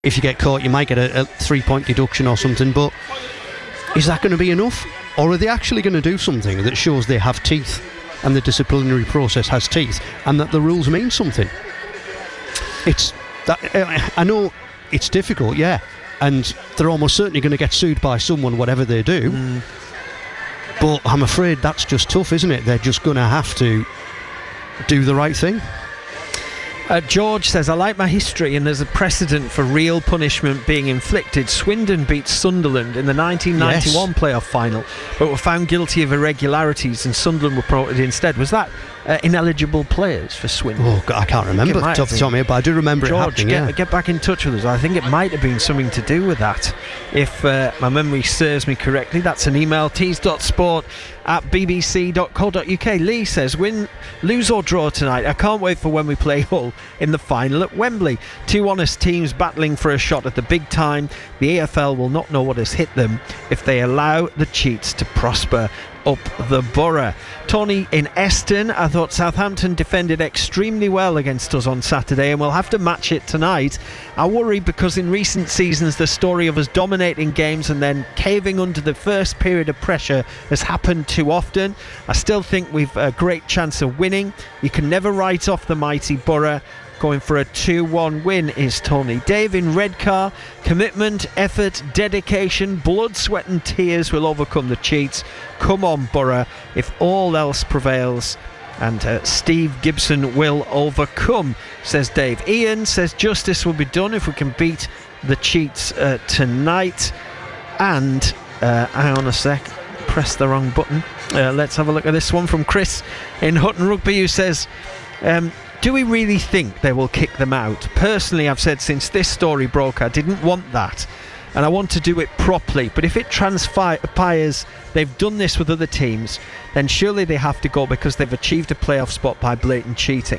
if you get caught, you might get a 3-point deduction or something, but is that going to be enough? Or are they actually going to do something that shows they have teeth and the disciplinary process has teeth and that the rules mean something? It's that I know it's difficult, yeah, and they're almost certainly going to get sued by someone, whatever they do. But I'm afraid that's just tough, isn't it? They're just going to have to do the right thing. George says, I like my history and there's a precedent for real punishment being inflicted. Swindon beat Sunderland in the 1991 playoff final, but were found guilty of irregularities and Sunderland were promoted instead. Was that ineligible players for Swindon? Oh God, I can't remember off the top of my head, but I do remember George, it happening. get back in touch with us. I think it might have been something to do with that, if my memory serves me correctly. That's an email, tees.sport@bbc.co.uk. Lee says, win, lose or draw tonight, I can't wait for when we play Hull in the final at Wembley. Two honest teams battling for a shot at the big time. The AFL will not know what has hit them if they allow the cheats to prosper up the borough. Tony in Eston, I thought Southampton defended extremely well against us on Saturday and we'll have to match it tonight. I worry because in recent seasons the story of us dominating games and then caving under the first period of pressure has happened too often. I still think we've a great chance of winning. You can never write off the mighty borough. Going for a 2-1 win is Tony. Dave in Redcar, commitment, effort, dedication, blood, sweat and tears will overcome the cheats. Come on Borough, if all else prevails. And Steve Gibson will overcome, says Dave. Ian says justice will be done if we can beat the cheats tonight. And hang on a sec, press the wrong button. Let's have a look at this one from Chris in Hutton Rugby, who says, do we really think they will kick them out? Personally, I've said since this story broke, I didn't want that. And I want to do it properly. But if it transpires they've done this with other teams, then surely they have to go because they've achieved a playoff spot by blatant cheating.